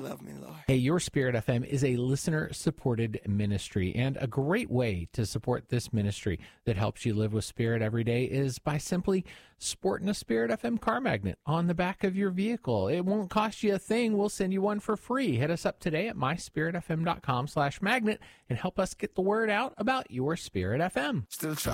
love me, Lord. Hey, Your Spirit FM is a listener-supported ministry, and a great way to support this ministry that helps you live with Spirit every day is by simply sporting a Spirit FM car magnet on the back of your vehicle. It won't cost you a thing. We'll send you one for free. Hit us up today at myspiritfm.com/magnet and help us get the word out about Your Spirit FM. Still try.